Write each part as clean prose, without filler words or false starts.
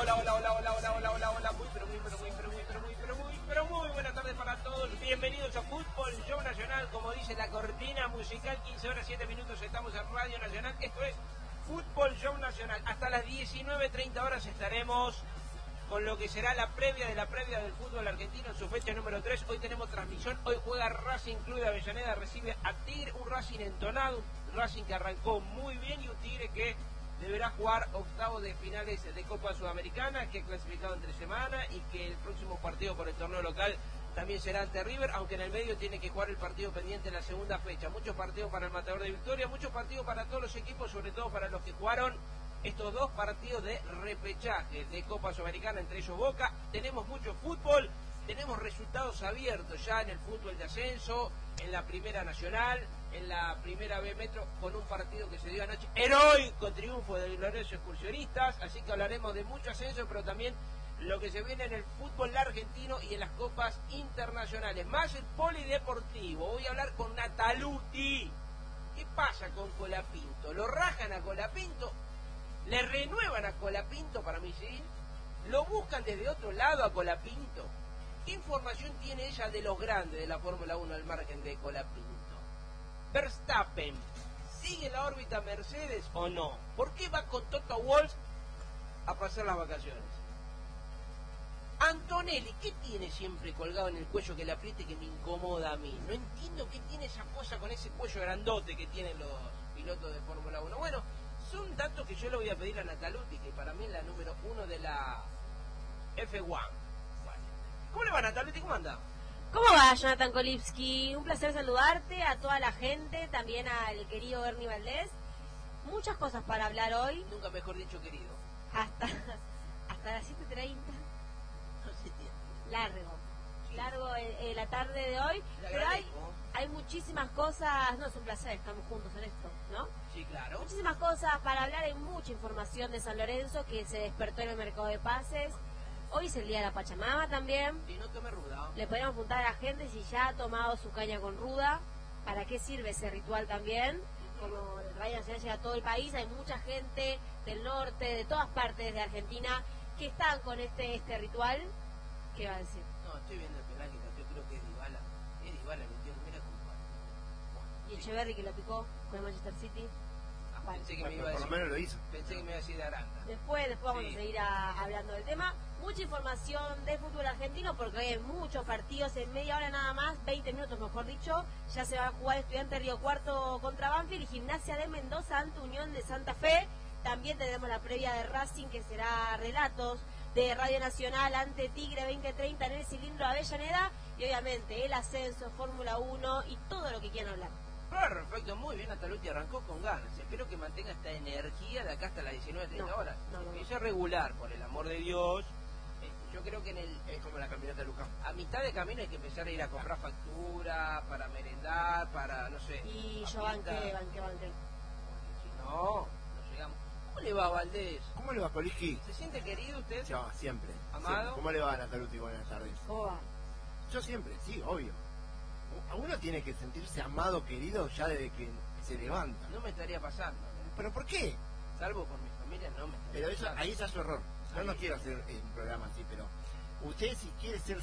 Hola, muy buenas tardes para todos. Bienvenidos a Fútbol Show Nacional, como dice la cortina musical, 15 horas 7 minutos estamos en Radio Nacional. Esto es Fútbol Show Nacional. Hasta las 19:30 horas estaremos con lo que será la previa del fútbol argentino en su fecha número 3. Hoy tenemos transmisión, hoy juega Racing Club de Avellaneda, recibe a Tigre, un Racing entonado, un Racing que arrancó muy bien y un Tigre que deberá jugar octavos de finales de Copa Sudamericana, que ha clasificado entre semana y que el próximo partido por el torneo local también será ante River, aunque en el medio tiene que jugar el partido pendiente en la segunda fecha. Muchos partidos para el Matador de Victoria, muchos partidos para todos los equipos, sobre todo para los que jugaron estos dos partidos de repechaje de Copa Sudamericana, entre ellos Boca. Tenemos mucho fútbol, tenemos resultados abiertos ya en el fútbol de ascenso, en la Primera Nacional, en la Primera B Metro, con un partido que se dio anoche, heroico triunfo de gloriosos excursionistas. Así que hablaremos de mucho ascenso, pero también lo que se viene en el fútbol argentino y en las copas internacionales, más el polideportivo. Voy a hablar con Nataluti. ¿Qué pasa con Colapinto? ¿Lo rajan a Colapinto? ¿Le renuevan a Colapinto para mí, sí? ¿Lo buscan desde otro lado a Colapinto? ¿Qué información tiene ella de los grandes de la Fórmula 1 al margen de Colapinto? Verstappen, ¿sigue la órbita Mercedes o no? ¿Por qué va con Toto Wolff a pasar las vacaciones? Antonelli, ¿qué tiene siempre colgado en el cuello que le apriete que me incomoda a mí? No entiendo qué tiene esa cosa con ese cuello grandote que tienen los pilotos de Fórmula 1. Bueno, son datos que yo le voy a pedir a Nataluti, que para mí es la número 1 de la F1. Bueno. ¿Cómo le va, Nataluti? ¿Cómo anda? ¿Cómo va, Jonathan Kolipski? Un placer saludarte, a toda la gente, también al querido Ernie Valdés. Muchas cosas para hablar hoy. Nunca mejor dicho querido. Hasta las 7:30. No se entiende. Largo la tarde de hoy. Pero hay muchísimas cosas. No, es un placer, estamos juntos en esto, ¿no? Sí, claro. Muchísimas cosas para hablar, hay mucha información de San Lorenzo que se despertó en el mercado de pases. Hoy es el día de la Pachamama también. Y no tome ruda. Le podemos preguntar a la gente si ya ha tomado su caña con ruda. ¿Para qué sirve ese ritual también? Como el Radio Nacional llega a todo el país, hay mucha gente del norte, de todas partes de Argentina, que están con este ritual. ¿Qué va a decir? No, estoy viendo el penal que yo creo que es Dybala. Es Dybala, mira cómo va. Y Echeverri que lo picó con el Manchester City. Pensé que me iba a decir, por lo menos lo hizo. Pensé que me iba a decir de Aranda. Después vamos a seguir hablando del tema. Mucha información de fútbol argentino porque hoy hay muchos partidos en media hora nada más, 20 minutos mejor dicho. Ya se va a jugar Estudiantes Río Cuarto contra Banfield y Gimnasia de Mendoza ante Unión de Santa Fe. También tendremos la previa de Racing, que será relatos de Radio Nacional ante Tigre 2030 en el cilindro Avellaneda. Y obviamente el ascenso, Fórmula 1 y todo lo que quieran hablar. Perfecto, muy bien, Nataluti arrancó con ganas. Espero que mantenga esta energía de acá hasta las 19:30 horas. Empiece a regular, por el amor de Dios. Yo creo que es como la caminata de Lucas. A mitad de camino hay que empezar a ir a comprar factura, para merendar, para, no sé. Y yo banqué. Si no llegamos. ¿Cómo le va a Valdés? ¿Cómo le va, Kolipski? ¿Se siente querido usted? Sí, siempre. ¿Amado? Siempre. ¿Cómo le va, Nataluti? Buenas tardes. ¿Cómo va? Yo siempre, sí, obvio. A uno tiene que sentirse amado, querido, ya desde que se levanta. No me estaría pasando. ¿Pero por qué? Salvo con mi familia, no me estaría Pero eso, pasando. ahí está su error. Yo no quiero hacer un programa así, pero usted si quiere ser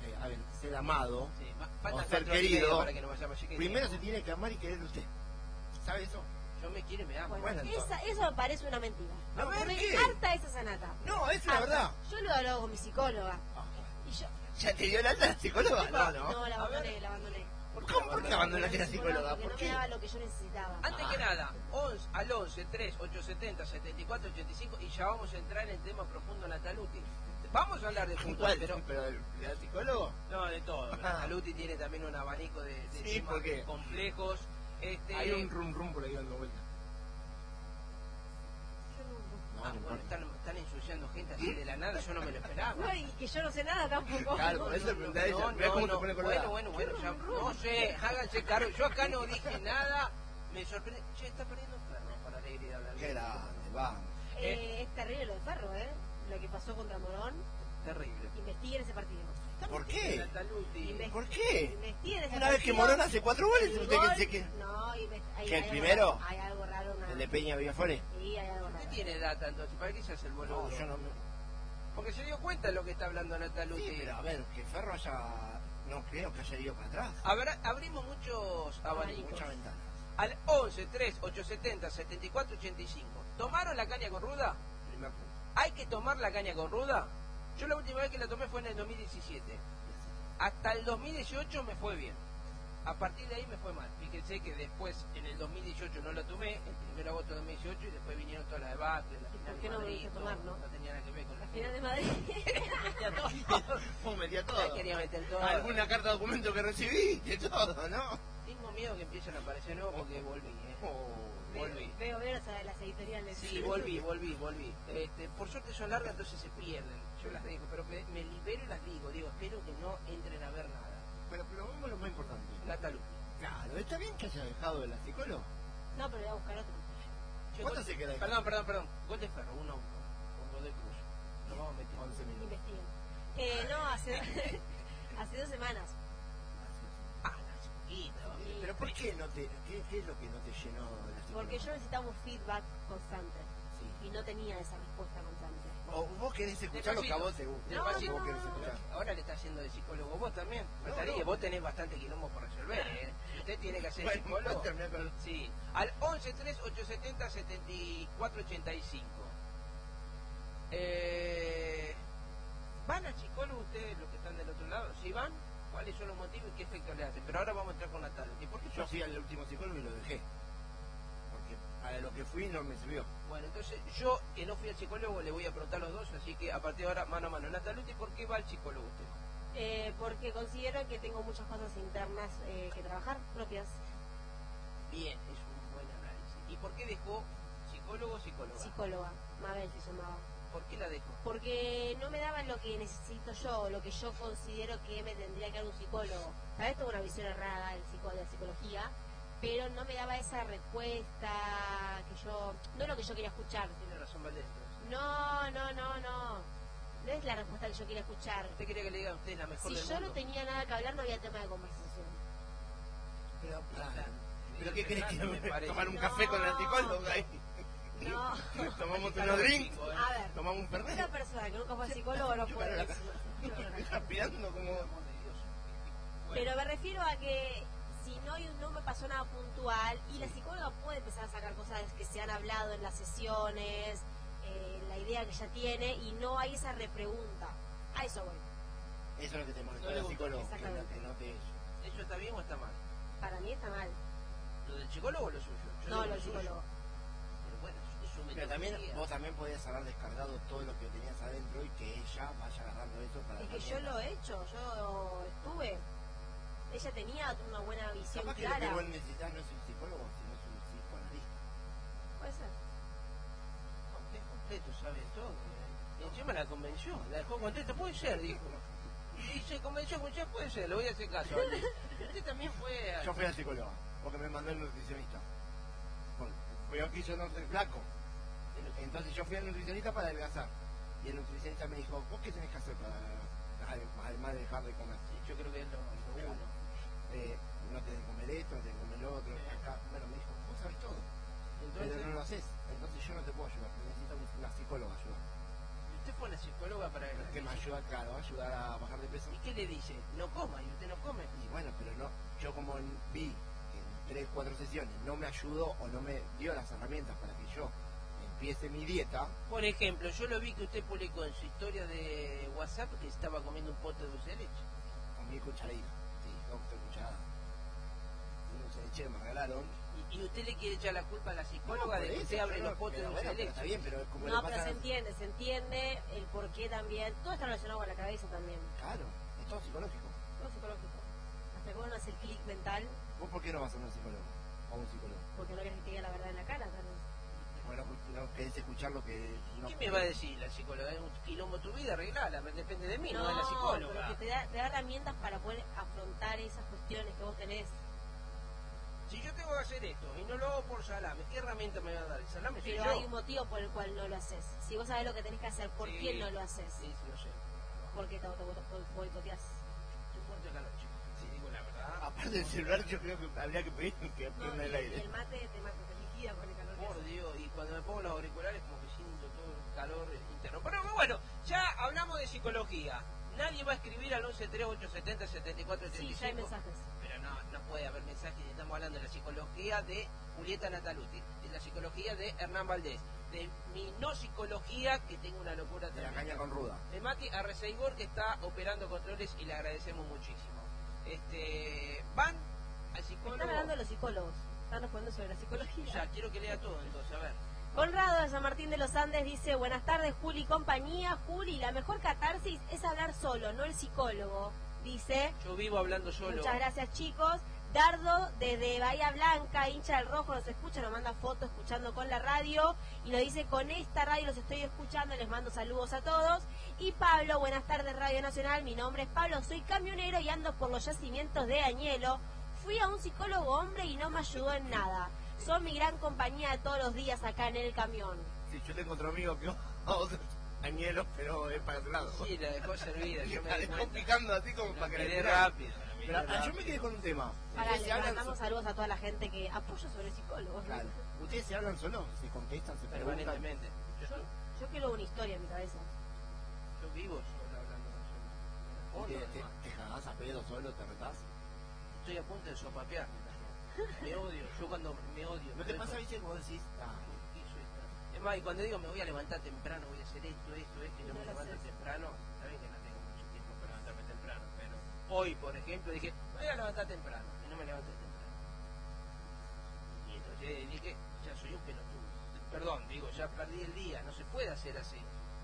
amado, Sí, o faltan ser 4 querido, días para que nos vayamos. primero se tiene que amar y querer usted. ¿Sabe eso? Yo me quiero y me amo. Bueno, entonces. eso me parece una mentira. A ver, Me ¿qué? harta esa sanata. No, es la Harta. verdad. Yo lo he hablado con mi psicóloga. Y yo... ¿Ya te dio la alta la psicóloga? No, la abandoné. ¿Por qué abandonaste la psicóloga? Porque ¿Por no qué? me daba lo que yo necesitaba. Antes que nada, al 11 3 870 74 85 y ya vamos a entrar en el tema profundo Nataluti. Vamos a hablar de fútbol, ¿Cuál? pero ¿Pero del psicólogo? no de todo. Nataluti tiene también un abanico de Sí, temas ¿por qué? complejos. Hay un rum por ahí dando vuelta. Están ensuciando gente así de la nada, yo no me lo esperaba. No, y que yo no sé nada tampoco. Claro, por eso le pregunté a ella. Mirá cómo te pone colorada. Bueno, ya, no sé, háganse cargo. Yo acá no dije nada, me sorprende. Che, está perdiendo Ferro para alegría de hablar. Qué grande, vamos. Es terrible lo de Ferro, lo que pasó contra Morón. Terrible. Investiguen ese partido. ¿Por qué? Nataluti. ¿Por qué? Investiguen ese Una vez que partido. Morón hace 4 goles, El usted gol- que que No, ¿Que el primero? Hay algo raro. el de Peña Villafores. Sí, hay algo raro. ¿Usted tiene data entonces? ¿Para qué se hace el boludo? No, yo no me... Porque se dio cuenta de lo que está hablando Nataluti. Sí, pero a ver, que Ferro no creo que haya ido para atrás. Abrimos muchos abanicos. Muchas ventanas. Al 11 3 870 74 85. ¿Tomaron la caña con ruda? Primer punto. ¿Hay que tomar la caña con ruda? Yo la última vez que la tomé fue en el 2017. Hasta el 2018 me fue bien. A partir de ahí me fue mal. Fíjense que después, en el 2018 no la tomé, el 1 agosto de 2018, y después vinieron todas las debates, la final ¿Por qué de no Madrid, volviste a tomar, no? No tenía nada que ver con la Final de Madrid. Metía todo. Vos metía Ya todo. quería meter todo. Alguna carta de documento que recibí, de todo, ¿no? Tengo miedo que empiecen a aparecer nuevos porque volví, volví. Veo las editoriales. Sí, volví. Por suerte son largas, entonces se pierden. Yo las dejo, pero me libero y las digo. Digo, espero que no entren a ver nada. Pero vamos a lo más importante. Nataluti. Claro, ¿está bien que haya dejado de la psicóloga? No, pero voy a buscar otro. ¿Cuánto se queda ahí? Perdón. Gol de Ferro, 1-1. Con Godoy Cruz. Nos vamos a meter 11 minutos. Investiguen. No, hace 2 semanas. Hace poquito. Pero ¿por qué no te... ¿Qué es lo que no te llenó de la psicóloga? Porque yo necesitaba un feedback constante. Sí. Y no tenía esa respuesta constante. O vos querés escuchar lo que a vos te gusta. Despacito. Vos querés escuchar. Ahora le está haciendo de psicólogo vos también. No, Natalia, no. vos tenés bastante quilombo por resolver, ¿eh? Usted tiene que hacer Bueno, psicólogo. terminá con- Sí. Al 11 3 870 74 85. ¿Van al psicólogo ustedes, los que están del otro lado? Si van, ¿cuáles son los motivos y qué efecto le hacen? Pero ahora vamos a entrar con Natalia. ¿Por qué Yo fui al último psicólogo y lo dejé. Porque para lo que fui no me sirvió. Bueno, entonces yo, que no fui al psicólogo, le voy a preguntar a los dos, así que a partir de ahora, mano a mano. Nataluti, ¿por qué va al psicólogo usted? Porque considero que tengo muchas cosas internas que trabajar, propias. Bien, es un buen análisis. ¿Y por qué dejó psicólogo o psicóloga? Psicóloga, Mabel se llamaba. ¿Por qué la dejó? Porque no me daban lo que necesito yo, lo que yo considero que me tendría que dar un psicólogo. Tal vez tengo una visión errada de la psicología, pero no me daba esa respuesta que yo... No es lo que yo quería escuchar. Tiene razón, Valdés. No. No es la respuesta que yo quería escuchar. ¿Usted quería que le diga a usted la mejor Si del yo mundo? no tenía nada que hablar, no había tema de conversación. ¿Pero qué querés que Me parece. tomar un café con la psicóloga? No. Tomamos unos drinks, A ver, tomamos un una fernet. persona que nunca fue psicólogo no puede Claro, decir. Está mirando como... Pero me refiero a que si no me pasó nada puntual y la psicóloga puede empezar a sacar cosas que se han hablado en las sesiones, la idea que ella tiene y no hay esa repregunta. A eso voy. Eso es lo que te molestó No le la gustó, psicóloga, que exactamente. no te... ¿Eso está bien o está mal? Para mí está mal. ¿Lo del psicólogo o lo suyo? Yo No, digo lo suyo. psicólogo. Pero bueno, es su Pero también metodología. vos también podías haber descargado todo lo que tenías adentro y que ella vaya agarrando eso para... Es que yo lo he hecho, yo estuve. Ella tenía una buena visión Capaz que lo que clara. vos necesitas no es un psicólogo, sino es un psicoanalista. Puede ser. Usted es completo, sabe todo. Y encima la convenció, la dejó contenta. Puede ser, dijo. Y se convenció, pues ya puede ser, le voy a hacer caso. Usted también fue a... Yo fui al psicólogo, porque me mandó el nutricionista. Bueno, veo que yo no soy flaco. Entonces yo fui al nutricionista para adelgazar. Y el nutricionista me dijo, ¿vos qué tenés que hacer para además de dejar de comer? Yo creo que es lo uno. No tenés que comer esto, no tenés que comer lo otro. Acá, bueno, me dijo, vos sabés todo. Entonces, Pero no lo haces. Entonces yo no te puedo ayudar. Necesito una psicóloga ayudar. usted fue a la psicóloga para... Que me ayuda, claro, a ayudar a bajar de peso. ¿Y qué le dice? No coma, y usted no come. Y bueno, pero no, yo como vi que en 3, 4 sesiones no me ayudó o no me dio las herramientas para que yo empiece mi dieta, Por ejemplo, yo lo vi que usted publicó en su historia de WhatsApp que estaba comiendo un pote de dulce de leche. con mi cucharadita, sí, 2 cucharadas. Un dulce de leche me regalaron. ¿Y usted le quiere echar la culpa a la psicóloga No, de que por usted eso, abre pero los potes de pero dulce de bueno, pero leche? está bien, pero es como No, le pero pasa... se entiende el por qué también. Todo está relacionado con la cabeza también. Claro, es todo psicológico. Todo psicológico. Hasta que uno hace el clic mental, ¿Vos por qué no vas a un psicólogo? O un psicólogo. porque no querés que te diga la verdad en la cara, tal vez. Bueno, porque no querés escuchar lo que... No, ¿Qué me va a decir la psicóloga? Es un quilombo tu vida, arreglala, depende de mí, no de la pero psicóloga. que te da herramientas para poder afrontar esas cuestiones que vos tenés. Si yo tengo que hacer esto y no lo hago por salame, ¿qué herramienta me va a dar? El salame soy Pero yo. hay un motivo por el cual no lo haces. Si vos sabés lo que tenés que hacer, ¿por Sí. qué no lo haces? Sí, sí, lo sé. Porque te boicoteás. Estoy fuerte acá noche, si digo la verdad. Aparte del celular, yo creo que habría que pedir que No, prenda el y aire. el mate te mata, te liquida con el calor. que Por hace. Dios, y cuando me pongo los auriculares como que siento todo el calor interno. Pero bueno, ya hablamos de psicología. Nadie va a escribir al 1138707435. Sí, ya hay mensajes. Pero no puede haber mensajes. Estamos hablando de la psicología de Julieta Nataluti, de la psicología de Hernán Valdés, de mi no psicología, que tengo una locura De la tremenda. caña con ruda. De Mati Arreceibor, que está operando controles y le agradecemos muchísimo. Van al psicólogo. Están hablando de los psicólogos. Están respondiendo sobre la psicología. Ya, quiero que lea todo entonces, a ver. Conrado de San Martín de los Andes dice: buenas tardes, Juli y compañía. Juli, la mejor catarsis es hablar solo, no el psicólogo. Dice: Yo vivo hablando solo. muchas gracias, chicos. Dardo, desde Bahía Blanca, hincha del Rojo, nos escucha, nos manda fotos escuchando con la radio y nos dice: con esta radio los estoy escuchando, les mando saludos a todos. Y Pablo, buenas tardes, Radio Nacional, mi nombre es Pablo, soy camionero y ando por los yacimientos de Añelo. Fui a un psicólogo hombre y no me ayudó en nada. Son mi gran compañía de todos los días acá en el camión. Sí, yo tengo otro amigo que Añelo, pero es para otro lado. Sí, la dejó servida, yo me La di dejó cuenta. picando así como para que Miré le rápido. Pero, yo me quedé con un tema. Para Ustedes se le hablan mandamos saludos a toda la gente que apoya sobre psicólogos. Claro. ¿Ustedes se hablan solos? ¿Se contestan? ¿Se preguntan? Permanentemente. Yo quiero una historia en mi cabeza. Yo vivo solo hablando con solo. ¿Te cagás a pedo solo? ¿Te retás? Estoy a punto de sopapearme también. Me odio, yo cuando me odio. ¿No te pasa, viste, como decís? Es más, y cuando digo me voy a levantar temprano, voy a hacer esto, y no me lo levanto haces. temprano, saben que no tengo mucho tiempo para levantarme temprano, pero hoy, por ejemplo, dije, me voy a levantar temprano, y no me levanté temprano. Y entonces dije, ya soy un pelotudo. Perdón, digo, ya perdí el día, no se puede hacer así.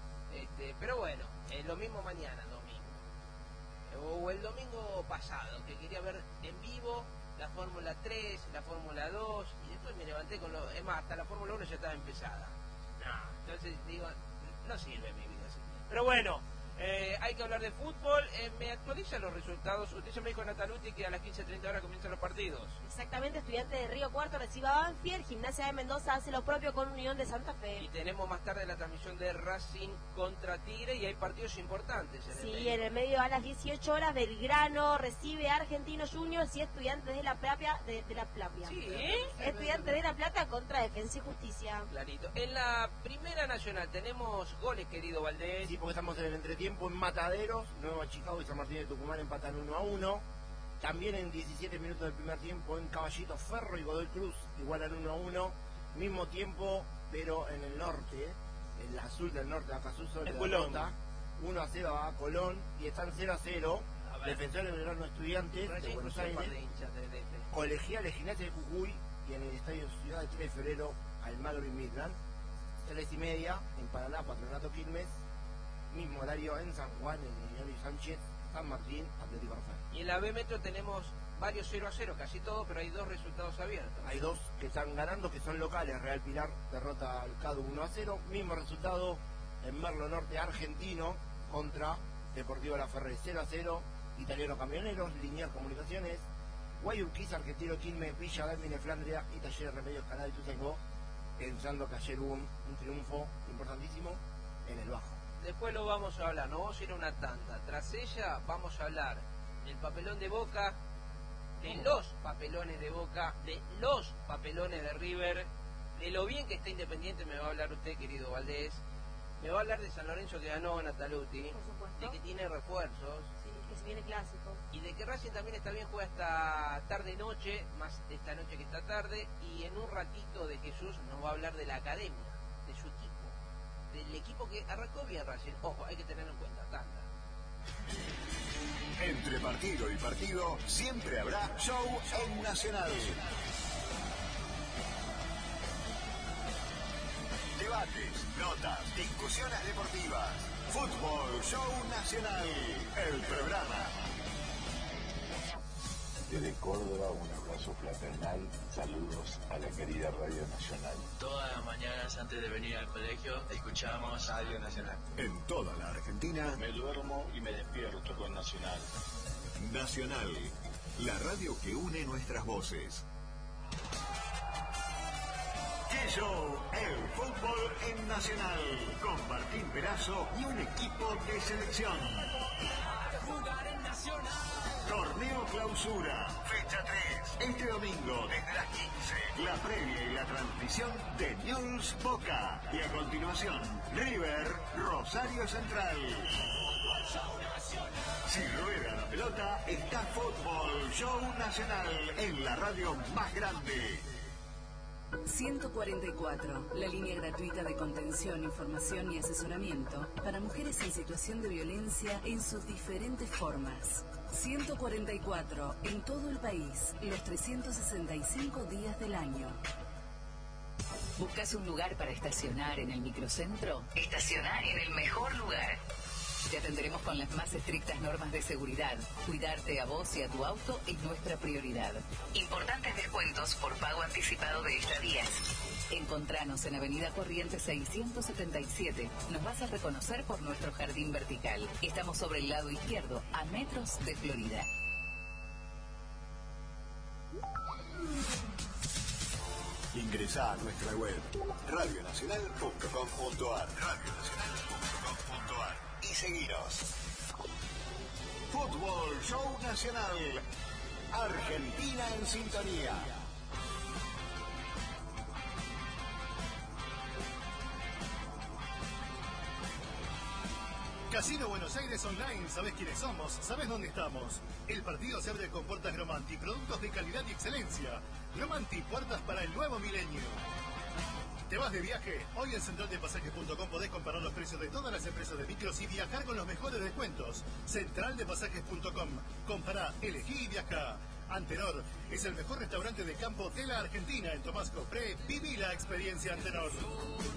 Pero bueno, lo mismo mañana, domingo. O el domingo pasado, que quería ver en vivo la Fórmula 3, la Fórmula 2, y después me levanté con lo... Es más, hasta la Fórmula 1 ya estaba empezada. Entonces digo, no sirve mi vida así. Pero bueno, hay que hablar de fútbol. Me actualizan los resultados. Usted ya me dijo, Nataluti, que a las 15:30 horas comienzan los partidos. Exactamente, Estudiantes de Río Cuarto recibe a Banfield, Gimnasia de Mendoza hace lo propio con Unión de Santa Fe. Y tenemos más tarde la transmisión de Racing contra Tigre, y hay partidos importantes en el Sí, medio. en el medio a las 18 horas Belgrano recibe a Argentinos Juniors y Estudiantes de la Plata, de la Plata. Sí, Estudiantes de la Plata contra Defensa y Justicia. clarito. En la Primera Nacional tenemos goles, querido Valdés. Sí, porque estamos en el entretiempo en Mataderos, Nueva Chicago y San Martín de Tucumán empatan 1-1. También en 17 minutos del primer tiempo en Caballito, Ferro y Godoy Cruz igualan 1-1. Mismo tiempo, pero en el norte, el azul del norte de Acasuso, En Colón. 1-0 a Colón y están 0-0. A ver. Defensores de Belgrano Estudiantes de Racing Buenos cruzó un par Aires, de hinchas del DF. Colegiales Gimnasia de Jujuy y en el Estadio Ciudad de 3 de Febrero Almagro y Midland. 3:30 en Paraná, Patronato Quilmes. Mismo horario en San Juan, en Hilario Sánchez, San Martín, Atlético Rafael. Y en la B Metro tenemos varios 0-0, casi todo, pero hay dos resultados abiertos. Hay dos que están ganando, que son locales. Real Pilar derrota al CADU 1-0. Mismo resultado en Merlo Norte, Argentino contra Deportivo La Ferré 0-0. Italiano Camioneros, Liniers Comunicaciones, Guayurquiza, Argentino Quilmes, Villa Dálmine, Flandria y Talleres Remedios Canal y Tuzaingó, pensando que ayer hubo un triunfo importantísimo en el Bajo. Después lo vamos a hablar, nos vamos a ir a una tanda. Tras ella vamos a hablar del papelón de Boca, de los papelones de Boca, de los papelones de River, de lo bien que está Independiente. Me va a hablar usted, querido Valdés. Me va a hablar de San Lorenzo, que ganó Nataluti, Por supuesto. de que tiene refuerzos, Sí, que se viene clásico. y de que Racing también está bien, juega hasta tarde-noche, más esta noche que esta tarde, y en un ratito de Jesús nos va a hablar de la academia, de su equipo, del equipo que arrancó bien Racing. Ojo, hay que tenerlo en cuenta, tanda. Entre partido y partido siempre habrá show en Nacional. Debates, notas, discusiones deportivas. Fútbol Show Nacional, el programa. Desde Córdoba, un abrazo fraternal, saludos a la querida Radio Nacional. Todas las mañanas antes de venir al colegio escuchamos Radio Nacional. En toda la Argentina, Me duermo y me despierto con Nacional. Nacional, la radio que une nuestras voces. Show, el fútbol en Nacional, con Martín Perazo y un equipo de selección. Torneo Clausura, fecha 3, este domingo desde las 15, la previa y la transmisión de Newell's Boca. Y a continuación, River, Rosario Central. Si rueda la pelota, está Fútbol Show Nacional en la radio más grande. 144, la línea gratuita de contención, información y asesoramiento para mujeres en situación de violencia en sus diferentes formas. 144, en todo el país, los 365 días del año. ¿Buscas un lugar para estacionar en el microcentro? Estacioná en el mejor lugar. Te atenderemos con las más estrictas normas de seguridad. Cuidarte a vos y a tu auto es nuestra prioridad. Importantes descuentos por pago anticipado de estadías. Encontranos en Avenida Corrientes 677. Nos vas a reconocer por nuestro jardín vertical. Estamos sobre el lado izquierdo, a metros de Florida. Ingresá a nuestra web radionacional.com.ar y seguinos. Fútbol Show Nacional. Argentina en sintonía. Casino Buenos Aires Online, ¿sabés quiénes somos? ¿Sabés dónde estamos? El partido se abre con puertas Gromanti, productos de calidad y excelencia. Gromanti, puertas para el nuevo milenio. ¿Te vas de viaje? Hoy en centraldepasajes.com podés comparar los precios de todas las empresas de micros y viajar con los mejores descuentos. Centraldepasajes.com. Compará, elegí y viajá. Antenor es el mejor restaurante de campo de la Argentina. En Tomás Copré, viví la experiencia Antenor.